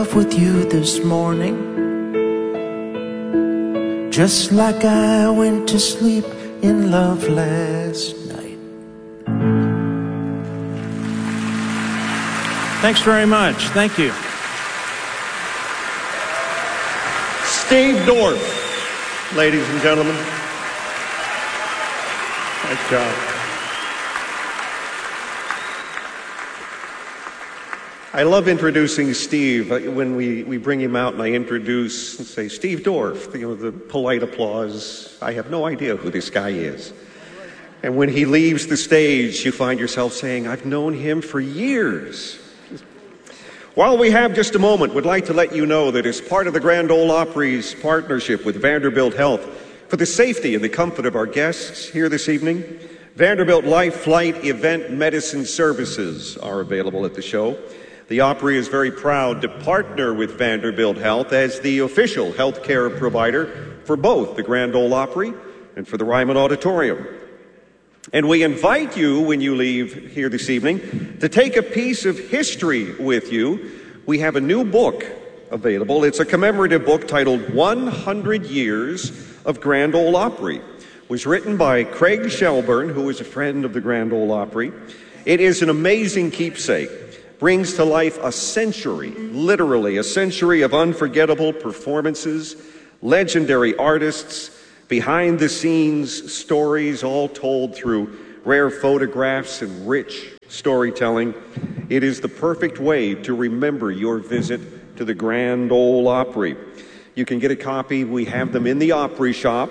myself with you this morning, just like I went to sleep in love last night. Thanks very much. Thank you. Steve Dorff, ladies and gentlemen. Nice job. I love introducing Steve. When we bring him out and I introduce and say, Steve Dorff, the polite applause. I have no idea who this guy is. And when he leaves the stage, you find yourself saying, I've known him for years. While we have just a moment, would like to let you know that as part of the Grand Ole Opry's partnership with Vanderbilt Health, for the safety and the comfort of our guests here this evening, Vanderbilt Life Flight Event Medicine Services are available at the show. The Opry is very proud to partner with Vanderbilt Health as the official health care provider for both the Grand Ole Opry and for the Ryman Auditorium. And we invite you, when you leave here this evening, to take a piece of history with you. We have a new book available. It's a commemorative book titled 100 Years of Grand Ole Opry. It was written by Craig Shelburne, who is a friend of the Grand Ole Opry. It is an amazing keepsake. Brings to life a century, literally a century of unforgettable performances, legendary artists, behind-the-scenes stories, all told through rare photographs and rich storytelling. It is the perfect way to remember your visit to the Grand Ole Opry. You can get a copy. We have them in the Opry shop.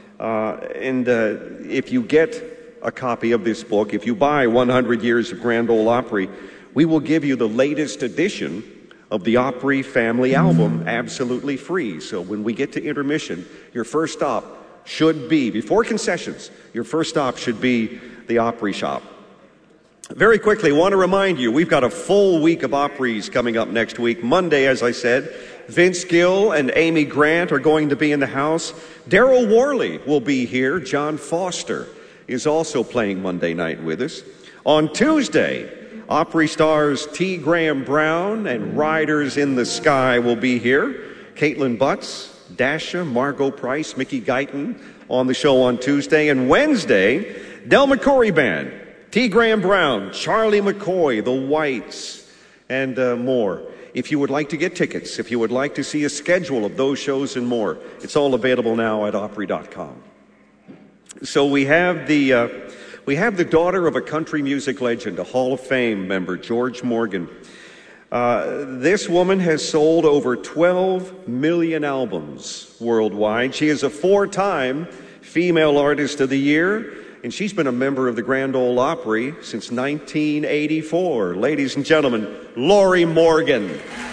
If you get a copy of this book, if you buy 100 Years of Grand Ole Opry, we will give you the latest edition of the Opry Family Album absolutely free. So when we get to intermission, your first stop should be, before concessions, your first stop should be the Opry shop. Very quickly, I want to remind you, we've got a full week of Oprys coming up next week. Monday, as I said, Vince Gill and Amy Grant are going to be in the house. Daryl Worley will be here. John Foster is also playing Monday night with us. On Tuesday, Opry stars T. Graham Brown and Riders in the Sky will be here. Caitlin Butts, Dasha, Margot Price, Mickey Guyton on the show on Tuesday. And Wednesday, Del McCoury Band, T. Graham Brown, Charlie McCoy, The Whites, and more. If you would like to get tickets, if you would like to see a schedule of those shows and more, it's all available now at Opry.com. So we have the daughter of a country music legend, a Hall of Fame member, George Morgan. This woman has sold over 12 million albums worldwide. She is a 4-time Female Artist of the Year, and she's been a member of the Grand Ole Opry since 1984. Ladies and gentlemen, Lorrie Morgan.